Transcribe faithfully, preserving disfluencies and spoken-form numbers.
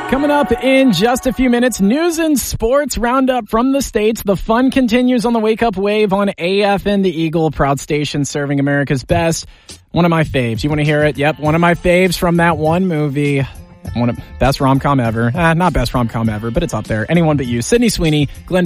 Coming up in just a few minutes, news and sports roundup from the States. The fun continues on the Wake Up Wave on A F N The Eagle, proud station serving America's best. One of my faves. You want to hear it? Yep, one of my faves from that one movie. One of best rom-com ever. Eh, not best rom-com ever, but it's up there. Anyone But You. Sydney Sweeney, Glenn